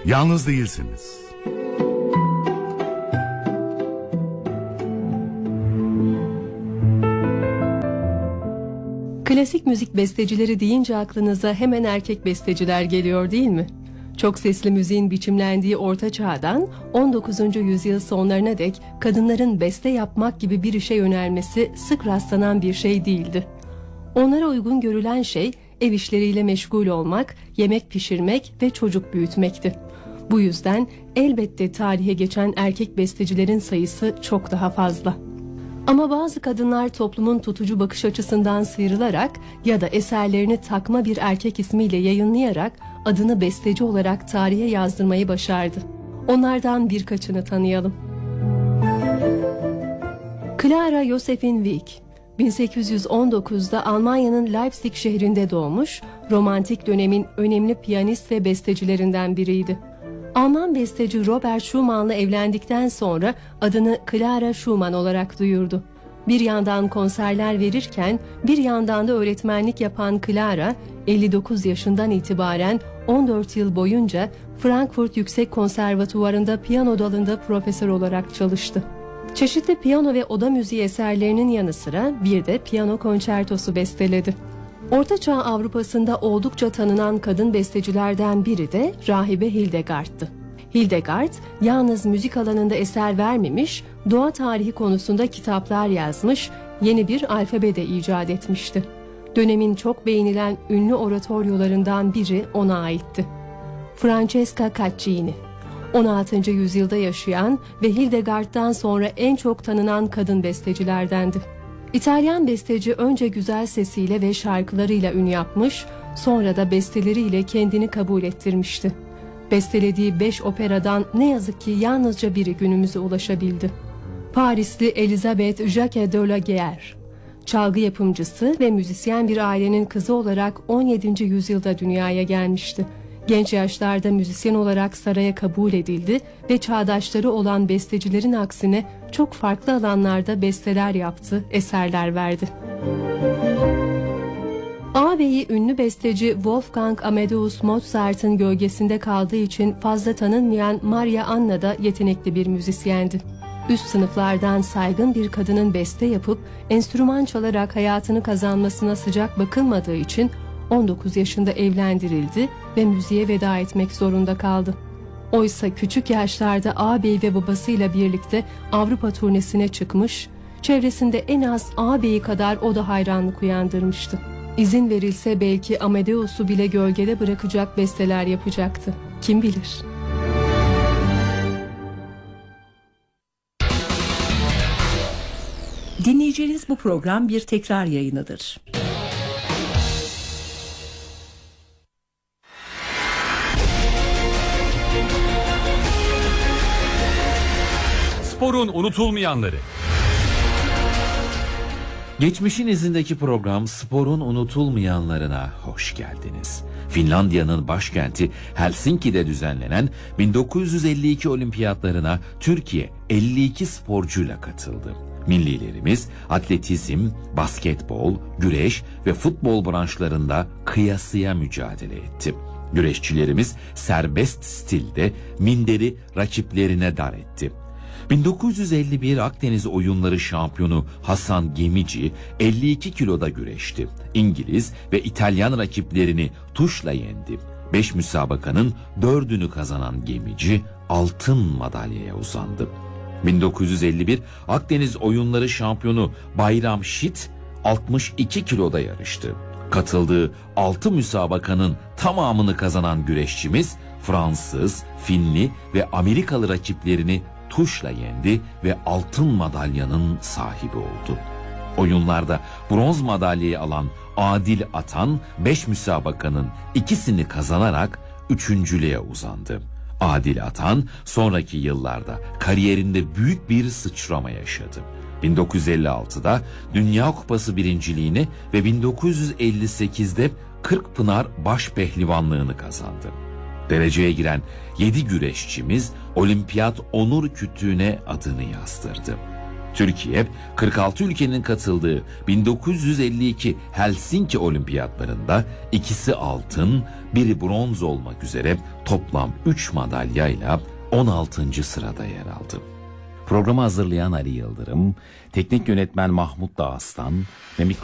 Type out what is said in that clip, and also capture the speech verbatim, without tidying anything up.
Yalnız değilsiniz. Klasik müzik bestecileri deyince aklınıza hemen erkek besteciler geliyor değil mi? Çok sesli müziğin biçimlendiği Orta Çağ'dan on dokuzuncu yüzyıl sonlarına dek kadınların beste yapmak gibi bir işe yönelmesi sık rastlanan bir şey değildi. Onlara uygun görülen şey ev işleriyle meşgul olmak, yemek pişirmek ve çocuk büyütmekti. Bu yüzden elbette tarihe geçen erkek bestecilerin sayısı çok daha fazla. Ama bazı kadınlar toplumun tutucu bakış açısından sıyrılarak ya da eserlerini takma bir erkek ismiyle yayınlayarak adını besteci olarak tarihe yazdırmayı başardı. Onlardan birkaçını tanıyalım. Clara Josephine Wieck, bin sekiz yüz on dokuzda Almanya'nın Leipzig şehrinde doğmuş, romantik dönemin önemli piyanist ve bestecilerinden biriydi. Alman besteci Robert Schumann'la evlendikten sonra adını Clara Schumann olarak duyurdu. Bir yandan konserler verirken bir yandan da öğretmenlik yapan Clara, elli dokuz yaşından itibaren on dört yıl boyunca Frankfurt Yüksek Konservatuvarı'nda piyano dalında profesör olarak çalıştı. Çeşitli piyano ve oda müziği eserlerinin yanı sıra bir de piyano konçertosu besteledi. Orta Çağ Avrupa'sında oldukça tanınan kadın bestecilerden biri de rahibe Hildegard'tı. Hildegard yalnız müzik alanında eser vermemiş, doğa tarihi konusunda kitaplar yazmış, yeni bir alfabe de icat etmişti. Dönemin çok beğenilen ünlü oratoryolarından biri ona aitti. Francesca Caccini, on altıncı yüzyılda yaşayan ve Hildegard'dan sonra en çok tanınan kadın bestecilerdendi. İtalyan besteci önce güzel sesiyle ve şarkılarıyla ün yapmış, sonra da besteleriyle kendini kabul ettirmişti. Bestelediği beş operadan ne yazık ki yalnızca biri günümüze ulaşabildi. Parisli Elisabeth Jacques de la Guerre, çalgı yapımcısı ve müzisyen bir ailenin kızı olarak on yedinci yüzyılda dünyaya gelmişti. Genç yaşlarda müzisyen olarak saraya kabul edildi ve çağdaşları olan bestecilerin aksine çok farklı alanlarda besteler yaptı, eserler verdi. Ağabeyi ünlü besteci Wolfgang Amadeus Mozart'ın gölgesinde kaldığı için fazla tanınmayan Maria Anna da yetenekli bir müzisyendi. Üst sınıflardan saygın bir kadının beste yapıp enstrüman çalarak hayatını kazanmasına sıcak bakılmadığı için on dokuz yaşında evlendirildi ve müziğe veda etmek zorunda kaldı. Oysa küçük yaşlarda ağabeyi ve babasıyla birlikte Avrupa turnesine çıkmış, çevresinde en az ağabeyi kadar o da hayranlık uyandırmıştı. İzin verilse belki Amadeus'u bile gölgede bırakacak besteler yapacaktı. Kim bilir? Dinleyeceğiniz bu program bir tekrar yayınıdır. Sporun unutulmayanları. Geçmişin izindeki program Sporun unutulmayanlarına hoş geldiniz. Finlandiya'nın başkenti Helsinki'de düzenlenen bin dokuz yüz elli iki olimpiyatlarına Türkiye elli iki sporcuyla katıldı. Millilerimiz atletizm, basketbol, güreş ve futbol branşlarında kıyasıya mücadele etti. Güreşçilerimiz serbest stilde minderi rakiplerine dar etti. bin dokuz yüz elli bir Akdeniz Oyunları şampiyonu Hasan Gemici elli iki kiloda güreşti. İngiliz ve İtalyan rakiplerini tuşla yendi. beş müsabakanın dördünü kazanan Gemici altın madalyaya uzandı. bin dokuz yüz elli bir Akdeniz Oyunları şampiyonu Bayram Şit altmış iki kiloda yarıştı. Katıldığı altı müsabakanın tamamını kazanan güreşçimiz Fransız, Finli ve Amerikalı rakiplerini tuşla yendi ve altın madalyanın sahibi oldu. Oyunlarda bronz madalyayı alan Adil Atan beş müsabakanın ikisini kazanarak üçüncülüğe uzandı. Adil Atan sonraki yıllarda kariyerinde büyük bir sıçrama yaşadı. bin dokuz yüz elli altıda Dünya Kupası birinciliğini ve bin dokuz yüz elli sekizde Kırkpınar Başpehlivanlığını kazandı. Dereceye giren yedi güreşçimiz olimpiyat onur kütüğüne adını yazdırdı. Türkiye, kırk altı ülkenin katıldığı bin dokuz yüz elli iki Helsinki Olimpiyatlarında ikisi altın, biri bronz olmak üzere toplam üç madalyayla on altıncı sırada yer aldı. Programı hazırlayan Ali Yıldırım, teknik yönetmen Mahmut Dağıstan ve